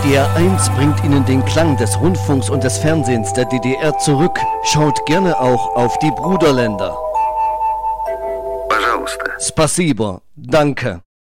WDR 1 bringt Ihnen den Klang des Rundfunks und des Fernsehens der DDR zurück. Schaut gerne auch auf die Bruderländer. Пожалуйста. Spasibo, danke.